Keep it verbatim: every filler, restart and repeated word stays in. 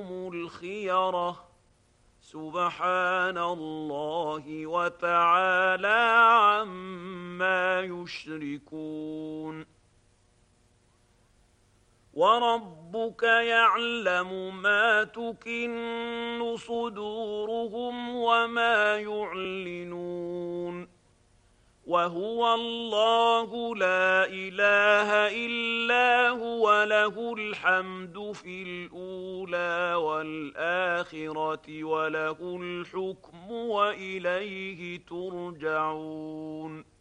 الخيرة سبحان الله وتعالى عما يشركون وربك يعلم ما تكن صدورهم وما يعلنون وهو الله لا إله إلا هو له الحمد في الأولى والآخرة وله الحكم وإليه ترجعون